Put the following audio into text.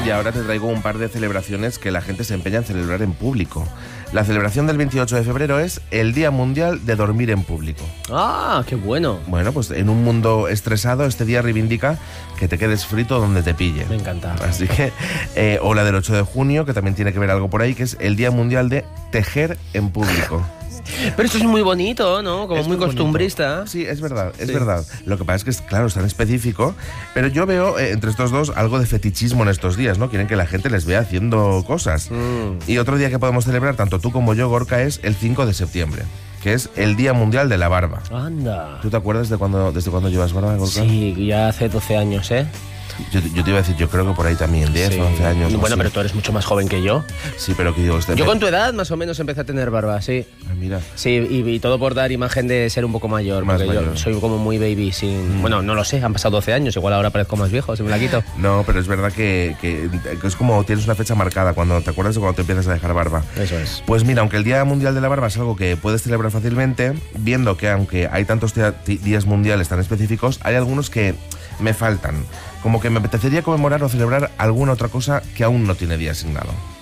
Y ahora te traigo un par de celebraciones que la gente se empeña en celebrar en público. La celebración del 28 de febrero es el Día Mundial de Dormir en Público. ¡Ah, qué bueno! Bueno, pues en un mundo estresado, este día reivindica que te quedes frito donde te pille. Me encanta. Así que, o la del 8 de junio, que también tiene que ver algo por ahí, que es el Día Mundial de Tejer en Público. Pero esto es muy bonito, ¿no? Como Es muy muy costumbrista. bonito. Sí, es verdad, es Sí. verdad. Lo que pasa es que, claro, es tan específico, pero yo veo entre estos dos algo de fetichismo en estos días, ¿no? Quieren que la gente les vea haciendo cosas. Y otro día que podemos celebrar, tanto tú como yo, Gorka, es el 5 de septiembre, que es el Día Mundial de la Barba. Anda. ¿Tú te acuerdas desde cuándo llevas barba, Gorka? Sí, ya hace 12 años, ¿eh? Yo te iba a decir, yo creo que por ahí también, 10 Sí. o 11 años. o Bueno, así. pero tú eres mucho más joven que yo. Sí, pero que digo... Yo con tu edad más o menos empecé a tener barba, sí. Mira, Sí, y todo por dar imagen de ser un poco mayor. Más porque mayor. yo soy como muy baby sin... Bueno, no lo sé, han pasado 12 años, igual ahora parezco más viejo, si me la quito. no, pero es verdad que es como tienes una fecha marcada, cuando te acuerdas de cuando te empiezas a dejar barba. Eso es. Pues mira, aunque el Día Mundial de la Barba es algo que puedes celebrar fácilmente, viendo que aunque hay tantos días mundiales tan específicos, hay algunos que me faltan. Como que me apetecería conmemorar o celebrar alguna otra cosa que aún no tiene día asignado.